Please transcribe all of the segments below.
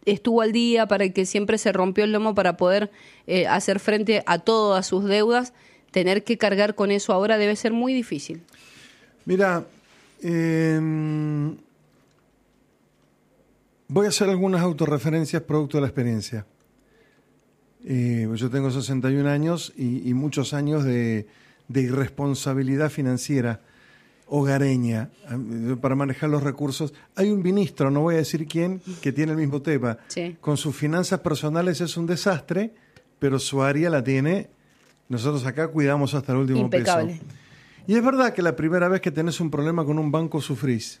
estuvo al día, para el que siempre se rompió el lomo para poder hacer frente a todas sus deudas, tener que cargar con eso ahora debe ser muy difícil. Mira, voy a hacer algunas autorreferencias producto de la experiencia. Yo tengo 61 años y muchos años de irresponsabilidad financiera hogareña para manejar los recursos. Hay un ministro, no voy a decir quién, que tiene el mismo tema. Sí. Con sus finanzas personales es un desastre, pero su área la tiene. Nosotros acá cuidamos hasta el último impecable. peso. Y es verdad que la primera vez que tenés un problema con un banco sufrís.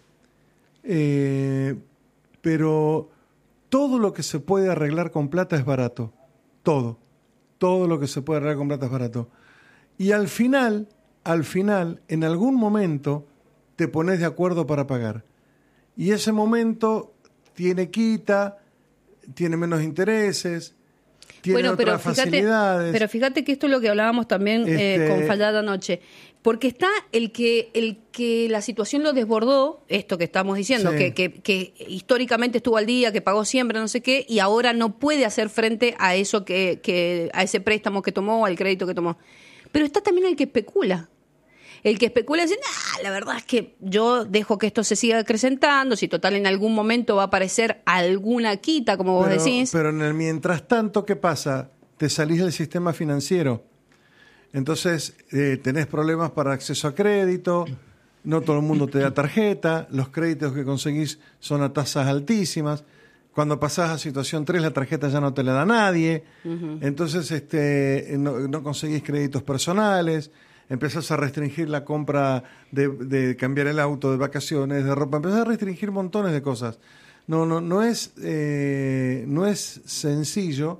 Pero todo lo que se puede arreglar con plata es barato. Todo lo que se puede arreglar con plata es barato. Y al final, en algún momento, te pones de acuerdo para pagar. Y ese momento tiene quita, tiene menos intereses, tiene otras facilidades. Pero fíjate que esto es lo que hablábamos también con Fallada anoche. Porque está el que la situación lo desbordó, esto que estamos diciendo, sí, que históricamente estuvo al día, que pagó siempre, no sé qué, y ahora no puede hacer frente a eso a ese préstamo que tomó o al crédito que tomó. Pero está también el que especula. El que especula dice, la verdad es que yo dejo que esto se siga acrecentando, si total en algún momento va a aparecer alguna quita, como vos decís. Pero en el mientras tanto, ¿qué pasa? Te salís del sistema financiero. Entonces, tenés problemas para acceso a crédito, no todo el mundo te da tarjeta, los créditos que conseguís son a tasas altísimas. Cuando pasás a situación 3, la tarjeta ya no te la da nadie. Uh-huh. Entonces, no conseguís créditos personales, empezás a restringir la compra de cambiar el auto, de vacaciones, de ropa, empezás a restringir montones de cosas. No es sencillo,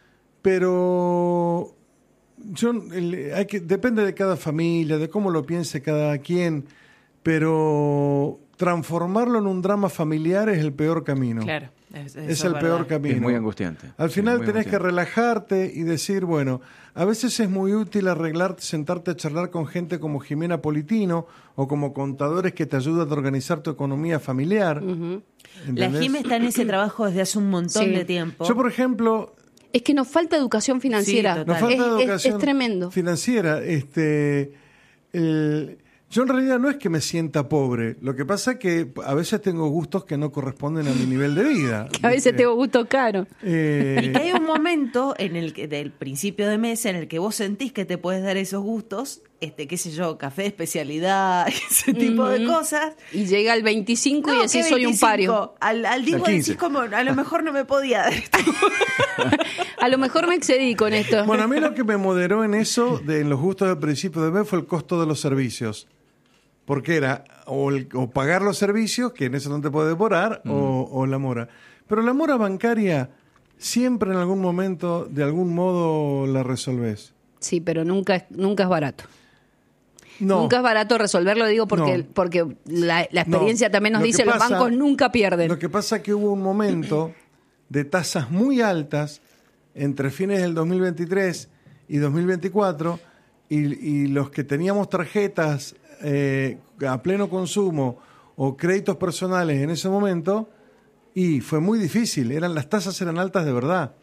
pero depende de cada familia, de cómo lo piense cada quien, pero transformarlo en un drama familiar es el peor camino. Claro. Es el peor camino. Es muy angustiante. Al final tenés que relajarte y decir, bueno, a veces es muy útil sentarte a charlar con gente como Jimena Politino o como contadores que te ayudan a organizar tu economía familiar. Uh-huh. La Jime está en ese trabajo desde hace un montón de tiempo. Yo, por ejemplo... Es que nos falta educación financiera. Sí, nos falta educación es tremendo. Financiera. Yo en realidad no es que me sienta pobre, lo que pasa es que a veces tengo gustos que no corresponden a mi nivel de vida. Que a veces tengo gustos caros. Y que hay un momento en el que, del principio de mes, en el que vos sentís que te puedes dar esos gustos, qué sé yo, café de especialidad, ese tipo de cosas. Y llega el 25 y decís soy un pario. Al Diego decís como, a lo mejor no me podía dar esto. A lo mejor me excedí con esto. Bueno, a mí lo que me moderó en eso, en los gustos del principio de mes, fue el costo de los servicios. Porque era o pagar los servicios, que en eso no te puede devorar, o la mora. Pero la mora bancaria siempre en algún momento, de algún modo, la resolvés. Sí, pero nunca es barato. No. Nunca es barato resolverlo, digo, porque la experiencia también nos dice los bancos nunca pierden. Lo que pasa es que hubo un momento de tasas muy altas entre fines del 2023 y 2024, y los que teníamos tarjetas a pleno consumo o créditos personales en ese momento, y fue muy difícil, las tasas eran altas de verdad,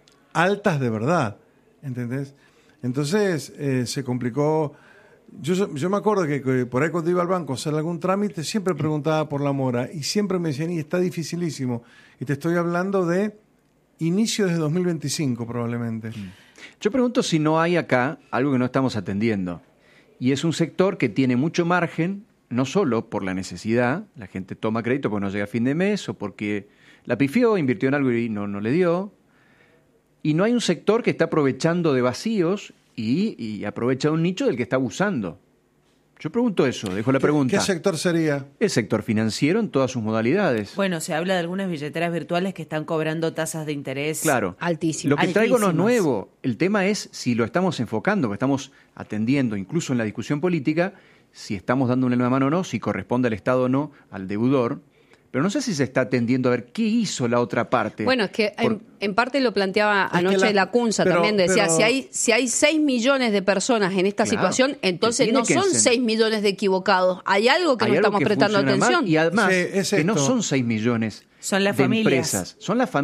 ¿entendés? Entonces se complicó. Yo me acuerdo que por ahí cuando iba al banco a hacer algún trámite siempre preguntaba por la mora y siempre me decían, y está dificilísimo, y te estoy hablando de inicio de 2025 probablemente. Yo pregunto si no hay acá algo que no estamos atendiendo. Y es un sector que tiene mucho margen, no solo por la necesidad, la gente toma crédito porque no llega a fin de mes o porque la pifió, invirtió en algo y no le dio. Y no hay un sector que está aprovechando de vacíos y aprovecha un nicho del que está abusando. Yo pregunto eso, dejo la pregunta. ¿Qué sector sería? El sector financiero en todas sus modalidades. Bueno, se habla de algunas billeteras virtuales que están cobrando tasas de interés altísimas. Lo que traigo no es nuevo. El tema es si lo estamos enfocando, que estamos atendiendo, incluso en la discusión política, si estamos dándole una mano o no, si corresponde al Estado o no, al deudor. Pero no sé si se está atendiendo a ver qué hizo la otra parte. Bueno, es que en parte lo planteaba anoche Lacunza también, decía, si hay 6 millones de personas en esta situación, entonces no son 6 millones de equivocados. Hay algo que no estamos prestando atención. Mal, y además, que no son 6 millones son las de familias. Empresas, son las familias.